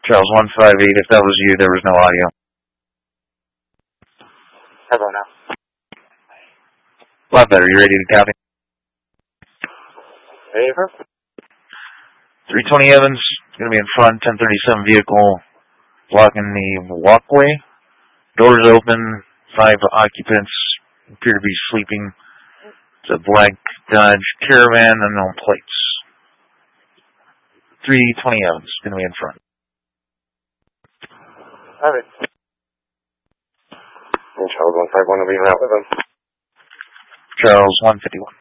Charles 158, if that was you, there was no audio. How about now? A lot better. You ready to copy? Ready for? 320 Evans, going to be in front, 1037 vehicle, blocking the walkway. Doors open, 5 occupants appear to be sleeping. It's a black Dodge Caravan, unknown plates. 320 Evans, going to be in front. All right. And Charles 151 will be out with them. Charles 151.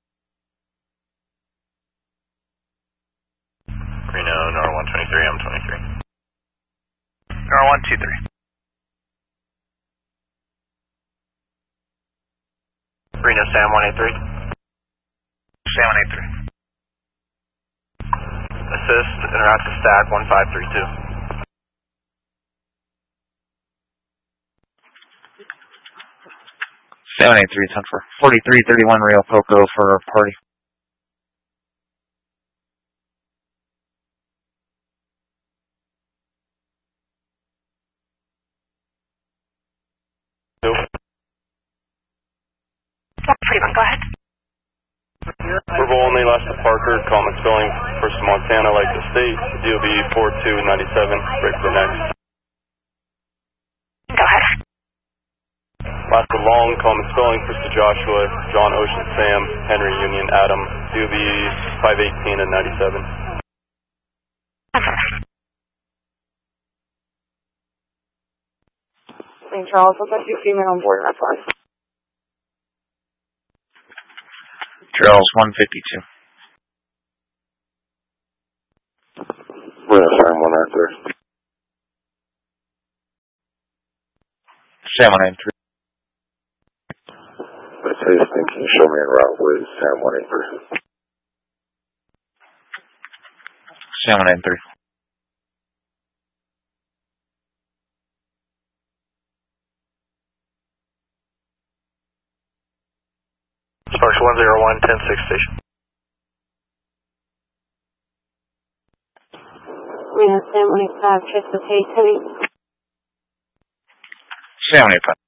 Reno, NOR 123, I'm 23. NOR 123. Reno, Sam 183. Sam 183. Assist, interact with stack 1532. 783, it's on for 4331 Rio Poco for a party. Nope. 141, go ahead. Verbal only, last to Parker, comment spelling, first to Montana, like the state, DOB 4297, break for the next. Go ahead. Last to Long, comment spelling, first to Joshua, John, Ocean, Sam, Henry, Union, Adam, DOB 518 and 97. St. Charles, looks like you female on board, that's fine. Charles 152. We're going to sign one after. Sam 183. Let's say this thing, can you show me en route with Sam 183? Sam 183. Sparks 101, 10-6 station. Reno, Sam 185, check the pay, Tony. Sam 185.